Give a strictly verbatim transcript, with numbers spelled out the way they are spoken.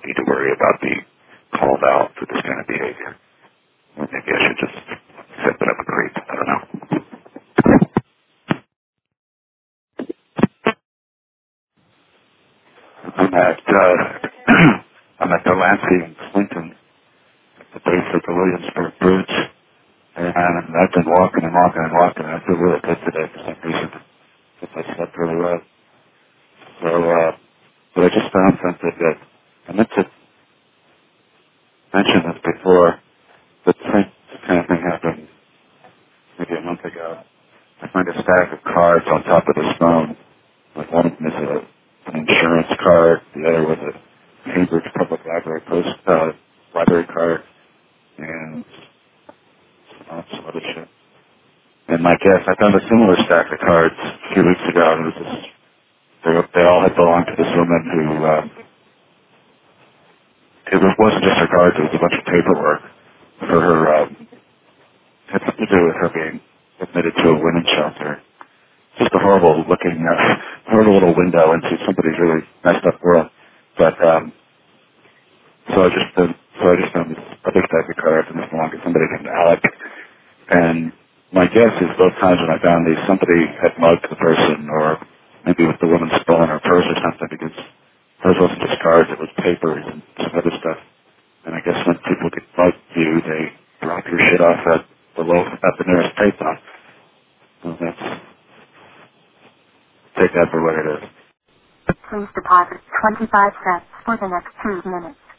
need to worry about being called out for this kind of behavior. Or maybe I should just set it up a creep. I don't know. I'm at, uh, I'm at Delancey and Clinton at the base of the Williamsburg Bridge. And I've been walking and walking and walking, and I feel really good today for some reason. Because I slept really well. So, uh, but I just found something that I meant to mention this before, but the same kind of thing happened maybe a month ago. I find a stack of cards on top of this phone. Like one of them is a, an insurance card, the other was a Cambridge Public Library post, uh, library card, and uh, some other shit. And my guess, I found a similar stack of cards a few weeks ago, and it was just, they, they all had belonged to this woman who, uh, it was, wasn't just her cards, it was a bunch of paperwork for her, um, had something to do with her being admitted to a women's shelter. Just a horrible looking, uh, horrible little window into somebody's really messed up world. But, um, so I just, uh, so I just found this other stack of cards, and this belonged to somebody named Alec. And my guess is both times when I found these, somebody had mugged the person, or maybe with the woman stolen her purse or something, because hers wasn't just cards, it was papers and some other stuff. And I guess when people get mugged you, they drop your shit off at the low, at the nearest payphone. So that's, take that for what it is. Please deposit twenty-five cents for the next two minutes.